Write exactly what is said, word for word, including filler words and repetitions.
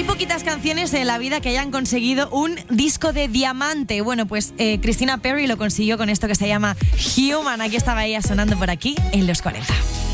Hay poquitas canciones en la vida que hayan conseguido un disco de diamante. Bueno, pues eh, Christina Perri lo consiguió con esto que se llama Human. Aquí estaba ella sonando por aquí en los cuarenta.